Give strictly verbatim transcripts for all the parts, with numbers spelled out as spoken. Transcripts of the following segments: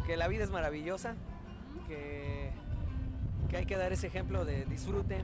que la vida es maravillosa, que, que hay que dar ese ejemplo de disfrute,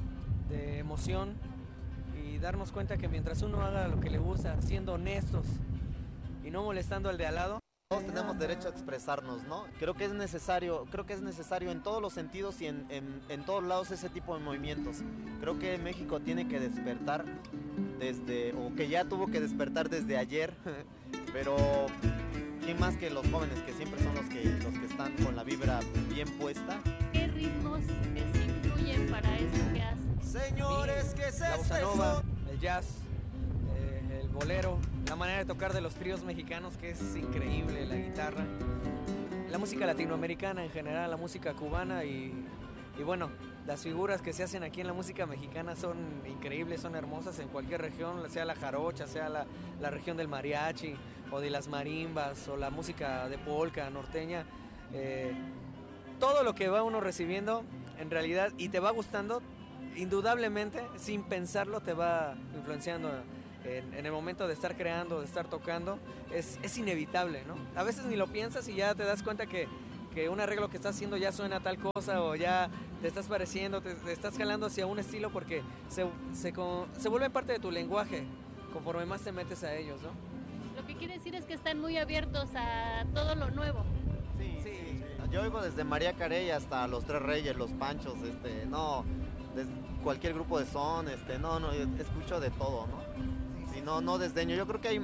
de emoción y darnos cuenta que mientras uno haga lo que le gusta, siendo honestos y no molestando al de al lado, todos tenemos derecho a expresarnos, ¿no? Creo que es necesario, creo que es necesario en todos los sentidos y en, en, en todos lados ese tipo de movimientos. Creo que México tiene que despertar desde, o que ya tuvo que despertar desde ayer, pero ¿quién más que los jóvenes que siempre son los que, los que están con la vibra bien puesta? ¿Qué ritmos les influyen para eso que hacen? Señores, ¿qué es la bossa eso? nova, el jazz, eh, el bolero, la manera de tocar de los tríos mexicanos que es increíble, la guitarra, la música latinoamericana en general, la música cubana y, y bueno, las figuras que se hacen aquí en la música mexicana son increíbles, son hermosas en cualquier región, sea la jarocha, sea la, la región del mariachi o de las marimbas o la música de polka, norteña. Eh, todo lo que va uno recibiendo en realidad y te va gustando, indudablemente, sin pensarlo, te va influenciando en, en el momento de estar creando, de estar tocando, es, es inevitable, ¿no? A veces ni lo piensas y ya te das cuenta que, que un arreglo que estás haciendo ya suena tal cosa o ya te estás pareciendo, te, te estás jalando hacia un estilo porque se, se, se vuelve parte de tu lenguaje conforme más te metes a ellos, ¿no? Lo que quiere decir es que están muy abiertos a todo lo nuevo. Sí, sí, sí. Yo oigo desde María Carey hasta Los Tres Reyes, Los Panchos, este, no, desde cualquier grupo de son, este, no, no, escucho de todo, ¿no? Sí, no, no desdeño. Yo creo que hay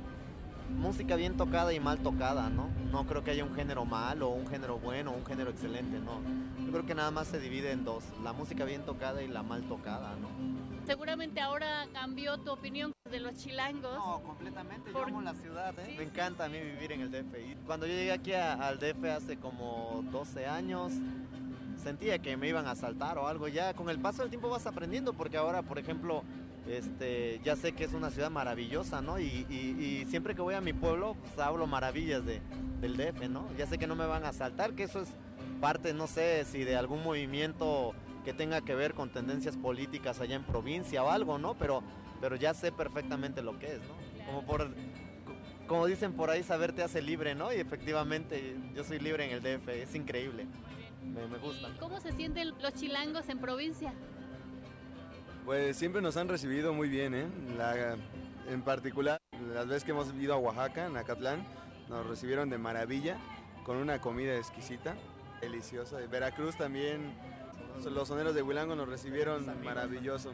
música bien tocada y mal tocada, ¿no? No creo que haya un género malo, un género bueno, un género excelente, no. Yo creo que nada más se divide en dos, la música bien tocada y la mal tocada, ¿no? Seguramente ahora cambió tu opinión de los chilangos. No, completamente, Por... yo amo la ciudad, ¿eh? Sí, Me encanta a mí vivir en el D F. Y cuando yo llegué aquí a, al D F hace como doce años, sentía que me iban a asaltar o algo. Ya con el paso del tiempo vas aprendiendo, porque ahora, por ejemplo, este, ya sé que es una ciudad maravillosa, ¿no? Y, y, y siempre que voy a mi pueblo, pues hablo maravillas de, del D F, ¿no? Ya sé que no me van a asaltar, que eso es parte, no sé, si de algún movimiento que tenga que ver con tendencias políticas allá en provincia o algo, ¿no? Pero, pero ya sé perfectamente lo que es, ¿no? Como por, como dicen por ahí, saber te hace libre, ¿no? Y efectivamente yo soy libre en el D F, es increíble, me, me gusta. ¿Y cómo se sienten los chilangos en provincia? Pues siempre nos han recibido muy bien, ¿eh? La, en particular, las veces que hemos ido a Oaxaca, en Acatlán, nos recibieron de maravilla, con una comida exquisita, deliciosa. En Veracruz también, los soneros de Huilango nos recibieron maravilloso.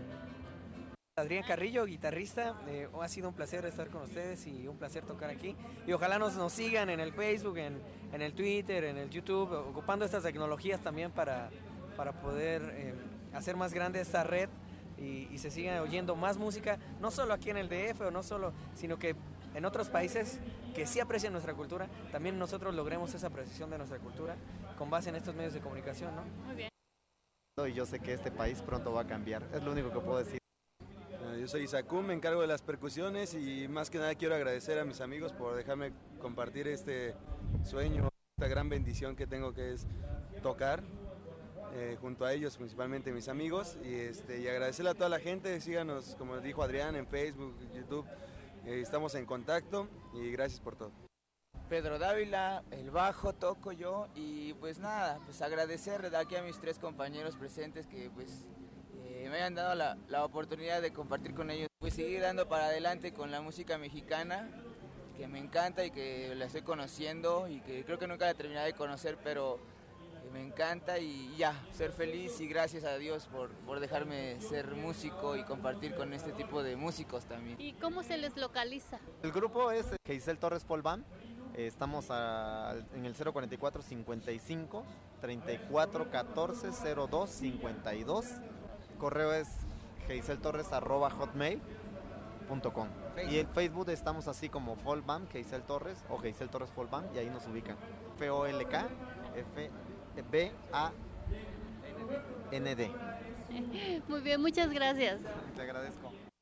Adrián Carrillo, guitarrista, eh, ha sido un placer estar con ustedes y un placer tocar aquí. Y ojalá nos, nos sigan en el Facebook, en, en el Twitter, en el YouTube, ocupando estas tecnologías también para, para poder eh, hacer más grande esta red y, y se siga oyendo más música, no solo aquí en el D F o no solo, sino que en otros países que sí aprecian nuestra cultura, también nosotros logremos esa apreciación de nuestra cultura con base en estos medios de comunicación, ¿no? Muy bien. Y yo sé que este país pronto va a cambiar, es lo único que puedo decir. Yo soy Isacún, me encargo de las percusiones y más que nada quiero agradecer a mis amigos por dejarme compartir este sueño, esta gran bendición que tengo, que es tocar eh, junto a ellos, principalmente mis amigos, y, este, y agradecerle a toda la gente. Síganos, como dijo Adrián, en Facebook, YouTube, eh, estamos en contacto y gracias por todo. Pedro Dávila, el bajo, toco yo y pues nada, pues agradecer aquí a mis tres compañeros presentes que pues eh, me hayan dado la, la oportunidad de compartir con ellos, pues seguir dando para adelante con la música mexicana, que me encanta y que la estoy conociendo y que creo que nunca la terminaré de conocer, pero me encanta y ya, ser feliz y gracias a Dios por, por dejarme ser músico y compartir con este tipo de músicos también. ¿Y cómo se les localiza? El grupo es Geisel Torres Folk Band. Estamos a, en el cero cuarenta y cuatro cincuenta y cinco treinta y cuatro catorce cero dos cincuenta y dos. Correo es geiseltorres arroba hotmail punto com. Y en Facebook estamos así como Folk Band, Geisel Torres o Geisel Torres Folk Band y ahí nos ubican. F O L K F B A N D. Muy bien, muchas gracias. Te agradezco.